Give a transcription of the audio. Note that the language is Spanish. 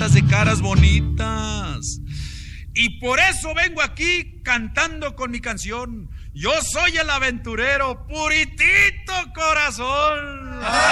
bonitas, de caras bonitas. Y por eso vengo aquí cantando con mi canción. Yo soy el aventurero, puritito corazón.